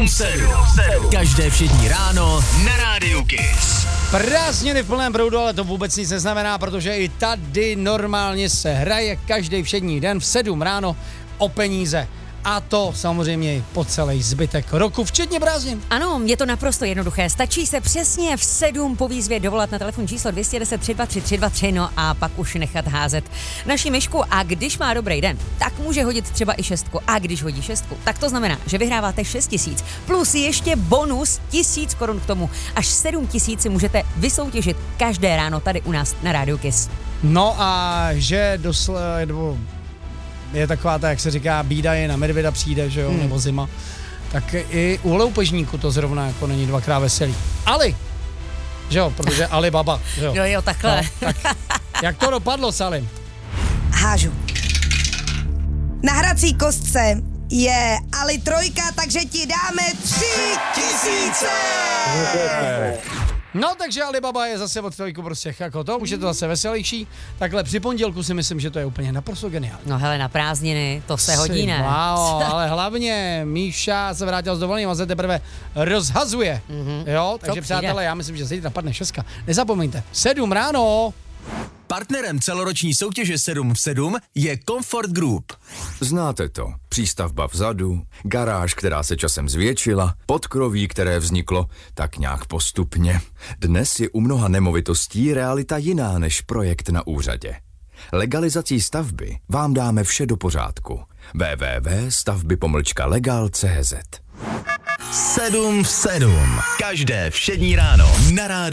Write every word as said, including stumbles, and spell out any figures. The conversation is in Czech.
sedm sedm. Každé všední ráno na Rádiu Kiss. Prázdniny v plném proudu, ale to vůbec nic neznamená, protože i tady normálně se hraje každý všední den v sedm ráno o peníze. A to samozřejmě i po celý zbytek roku, včetně prázdnin. Ano, je to naprosto jednoduché. Stačí se přesně v sedm po výzvě dovolat na telefon číslo dvě jedna nula tři dva tři tři dva tři, no a pak už nechat házet naši myšku. A když má dobrý den, tak může hodit třeba i šestku. A když hodí šestku, tak to znamená, že vyhráváte šest tisíc plus ještě bonus tisíc korun k tomu. Až sedm tisíc si můžete vysoutěžit každé ráno tady u nás na Rádiu Kiss. No a že dosl... nebo je taková ta, jak se říká, bída je na medvěda přijde, že jo, hmm. nebo zima, tak i u loupežníku to zrovna jako není dvakrát veselý. Ali, že jo, protože Alibaba, že jo. Jo, jo, takhle. No, tak jak to dopadlo, Salim? Hážu. Na hrací kostce je Ali trojka, takže ti dáme tři tisíce. No, takže Alibaba je zase od trojku prostě jako to, už je to zase veselější. Takhle při pondělku si myslím, že to je úplně naprosto geniální. No hele, na prázdniny, to se hodí, ne? Wow, ale hlavně Míša se vrátil z dovolením a se teprve rozhazuje. Mm-hmm. Jo, takže přátelé, já myslím, že zítra napadne šestka. Nezapomeňte, sedm ráno. Partnerem celoroční soutěže sedm v sedm je Comfort Group. Znáte to. Přístavba vzadu, garáž, která se časem zvětšila, podkroví, které vzniklo tak nějak postupně. Dnes je u mnoha nemovitostí realita jiná než projekt na úřadě. Legalizací stavby vám dáme vše do pořádku. w w w tečka stavby pomlčka legal tečka cz sedm v sedm. Každé všední ráno na Rádiu